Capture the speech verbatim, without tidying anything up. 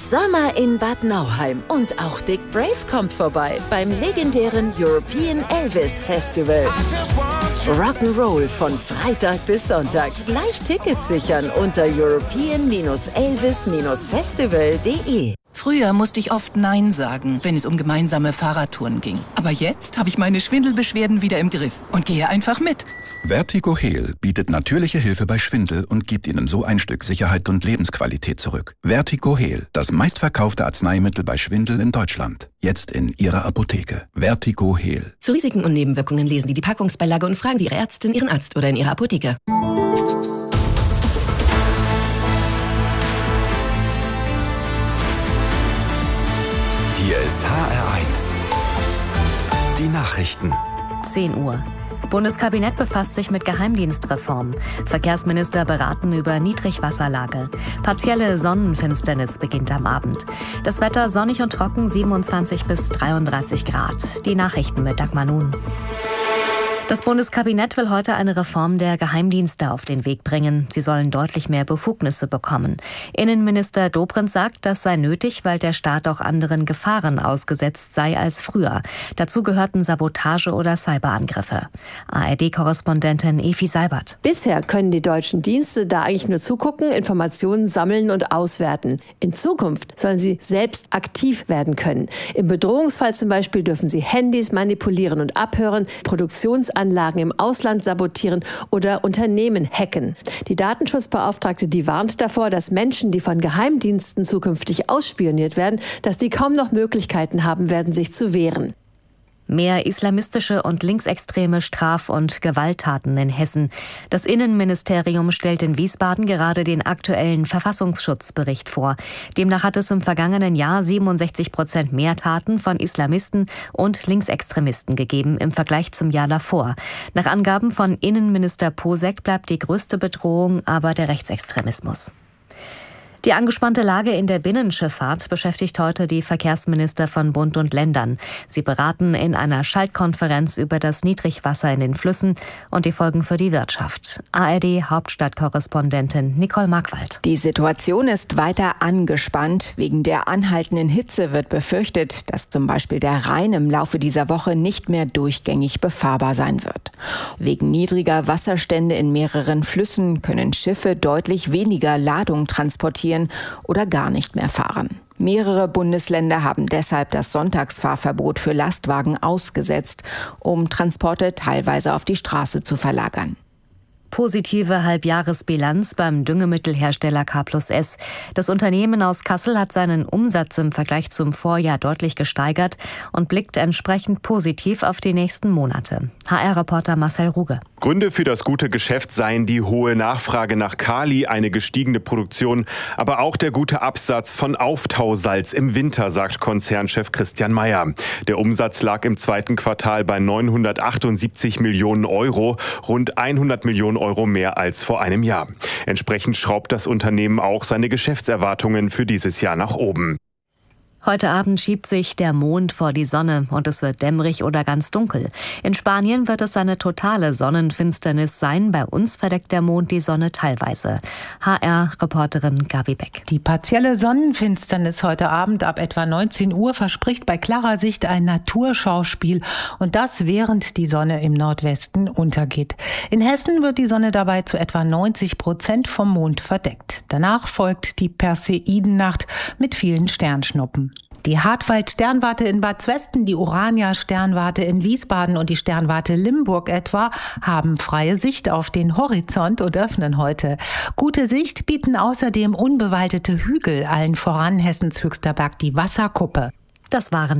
Sommer in Bad Nauheim und auch Dick Brave kommt vorbei beim legendären European Elvis Festival. Rock'n'Roll von Freitag bis Sonntag. Gleich Tickets sichern unter european elvis festival punkt de. Früher musste ich oft Nein sagen, wenn es um gemeinsame Fahrradtouren ging. Aber jetzt habe ich meine Schwindelbeschwerden wieder im Griff und gehe einfach mit. Vertigo Heal bietet natürliche Hilfe bei Schwindel und gibt Ihnen so ein Stück Sicherheit und Lebensqualität zurück. Vertigo Heal, das meistverkaufte Arzneimittel bei Schwindel in Deutschland. Jetzt in Ihrer Apotheke. Vertigo Heal. Zu Risiken und Nebenwirkungen lesen Sie die Packungsbeilage und fragen Sie Ihre Ärztin, Ihren Arzt oder in Ihrer Apotheke. Hier ist H R eins. Die Nachrichten. zehn Uhr. Bundeskabinett befasst sich mit Geheimdienstreform. Verkehrsminister beraten über Niedrigwasserlage. Partielle Sonnenfinsternis beginnt am Abend. Das Wetter sonnig und trocken, siebenundzwanzig bis dreiunddreißig Grad. Die Nachrichten mit Dagmar Nun. Das Bundeskabinett will heute eine Reform der Geheimdienste auf den Weg bringen. Sie sollen deutlich mehr Befugnisse bekommen. Innenminister Dobrindt sagt, das sei nötig, weil der Staat auch anderen Gefahren ausgesetzt sei als früher. Dazu gehörten Sabotage oder Cyberangriffe. A R D-Korrespondentin Efi Seibert. Bisher können die deutschen Dienste da eigentlich nur zugucken, Informationen sammeln und auswerten. In Zukunft sollen sie selbst aktiv werden können. Im Bedrohungsfall zum Beispiel dürfen sie Handys manipulieren und abhören, Produktionsanlagen im Ausland sabotieren oder Unternehmen hacken. Die Datenschutzbeauftragte, die warnt davor, dass Menschen, die von Geheimdiensten zukünftig ausspioniert werden, dass die kaum noch Möglichkeiten haben werden, sich zu wehren. Mehr islamistische und linksextreme Straf- und Gewalttaten in Hessen. Das Innenministerium stellt in Wiesbaden gerade den aktuellen Verfassungsschutzbericht vor. Demnach hat es im vergangenen Jahr siebenundsechzig Prozent mehr Taten von Islamisten und Linksextremisten gegeben im Vergleich zum Jahr davor. Nach Angaben von Innenminister Posek bleibt die größte Bedrohung aber der Rechtsextremismus. Die angespannte Lage in der Binnenschifffahrt beschäftigt heute die Verkehrsminister von Bund und Ländern. Sie beraten in einer Schaltkonferenz über das Niedrigwasser in den Flüssen und die Folgen für die Wirtschaft. A R D-Hauptstadtkorrespondentin Nicole Markwald. Die Situation ist weiter angespannt. Wegen der anhaltenden Hitze wird befürchtet, dass zum Beispiel der Rhein im Laufe dieser Woche nicht mehr durchgängig befahrbar sein wird. Wegen niedriger Wasserstände in mehreren Flüssen können Schiffe deutlich weniger Ladung transportieren oder gar nicht mehr fahren. Mehrere Bundesländer haben deshalb das Sonntagsfahrverbot für Lastwagen ausgesetzt, um Transporte teilweise auf die Straße zu verlagern. Positive Halbjahresbilanz beim Düngemittelhersteller K plus S. Das Unternehmen aus Kassel hat seinen Umsatz im Vergleich zum Vorjahr deutlich gesteigert und blickt entsprechend positiv auf die nächsten Monate. H R-Reporter Marcel Ruge. Gründe für das gute Geschäft seien die hohe Nachfrage nach Kali, eine gestiegene Produktion, aber auch der gute Absatz von Auftausalz im Winter, sagt Konzernchef Christian Meyer. Der Umsatz lag im zweiten Quartal bei neunhundertachtundsiebzig Millionen Euro, rund hundert Millionen Euro mehr als vor einem Jahr. Entsprechend schraubt das Unternehmen auch seine Geschäftserwartungen für dieses Jahr nach oben. Heute Abend schiebt sich der Mond vor die Sonne und es wird dämmerig oder ganz dunkel. In Spanien wird es eine totale Sonnenfinsternis sein. Bei uns verdeckt der Mond die Sonne teilweise. H R-Reporterin Gabi Beck. Die partielle Sonnenfinsternis heute Abend ab etwa neunzehn Uhr verspricht bei klarer Sicht ein Naturschauspiel. Und das, während die Sonne im Nordwesten untergeht. In Hessen wird die Sonne dabei zu etwa neunzig Prozent vom Mond verdeckt. Danach folgt die Perseidennacht mit vielen Sternschnuppen. Die Hartwald-Sternwarte in Bad Zwesten, die Urania-Sternwarte in Wiesbaden und die Sternwarte Limburg etwa haben freie Sicht auf den Horizont und öffnen heute. Gute Sicht bieten außerdem unbewaldete Hügel, allen voran Hessens höchster Berg, die Wasserkuppe. Das waren